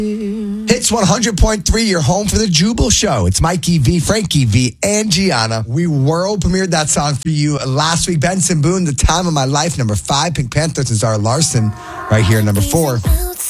Hits 100.3, your home for the Jubal Show. It's Mikey V, Frankie V, and Gianna. We world premiered that song for you last week. Benson Boone, The Time of My Life, number 5. Pink Panthers and Zara Larson, right here, number 4.